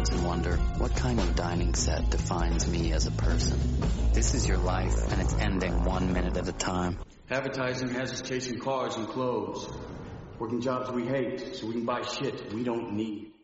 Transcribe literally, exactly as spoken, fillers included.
backwards and wonder, what kind of dining set defines me as a person? This is your life, and it's ending one minute at a time. Advertising has us chasing cars and clothes, working jobs we hate so we can buy shit we don't need.